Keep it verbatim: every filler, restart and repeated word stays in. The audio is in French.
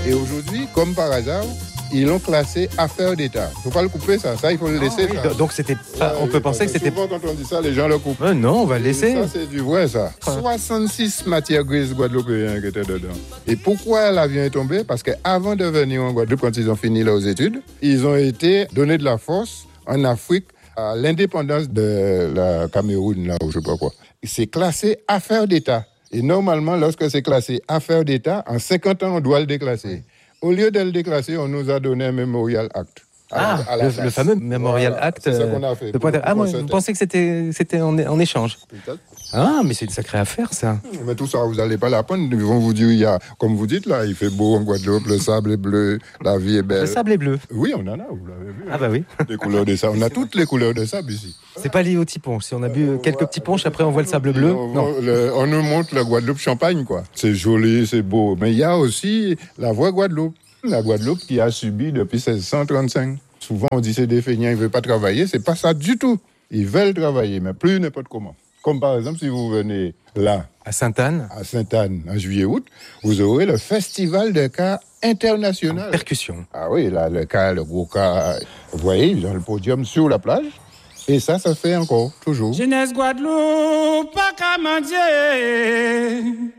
Et aujourd'hui, comme par hasard, ils l'ont classé affaire d'État. Il ne faut pas le couper, ça. Ça, il faut le laisser. Ah, oui. Donc, c'était pas, ouais, on peut penser que c'était... Souvent, quand on dit ça, les gens le coupent. Euh, non, on va le laisser. Ça, c'est du vrai, ça. soixante-six matières grises guadeloupéennes qui étaient dedans. Et pourquoi l'avion est tombé? Parce qu'avant de venir en Guadeloupe, quand ils ont fini leurs études, ils ont été donnés de la force en Afrique à l'indépendance de la Cameroun, là, ou je ne sais pas quoi. C'est classé affaire d'État. Et normalement, lorsque c'est classé affaire d'État, en cinquante ans, on doit le déclasser. Au lieu de le déclasser, on nous a donné un Memorial Act. Ah, à le, le fameux Memorial voilà, Act. C'est ça qu'on a fait. De pointer... Ah, moi, vous pensez que c'était, c'était en, en échange? Peut-être. Ah, mais c'est une sacrée affaire, ça. Mais tout ça, vous n'allez pas l'apprendre. Ils vont vous dire, il y a, comme vous dites là, il fait beau en Guadeloupe, le sable est bleu, la vie est belle. Le sable est bleu? Oui, on en a, vous l'avez vu. Ah bah oui. Les couleurs de sable. On a toutes les couleurs de sable ici. C'est pas lié au petit punch. Si on a bu quelques petits punch, après on voit le sable bleu. On, non. Le, on nous montre la Guadeloupe champagne, quoi. C'est joli, c'est beau. Mais il y a aussi la vraie Guadeloupe. La Guadeloupe qui a subi depuis seize cent trente-cinq. Souvent, on dit c'est des feignants, ils ne veulent pas travailler. C'est pas ça du tout. Ils veulent travailler, mais plus n'importe comment. Comme par exemple, si vous venez là, à Sainte-Anne, à Sainte-Anne, en juillet-août, vous aurez le festival de cas international. En percussion. Ah oui, là, le cas, le gros cas. Vous voyez, ils ont le podium sur la plage. Et ça, ça fait encore, toujours. Jeunesse Guadeloupe, pas qu'à manger.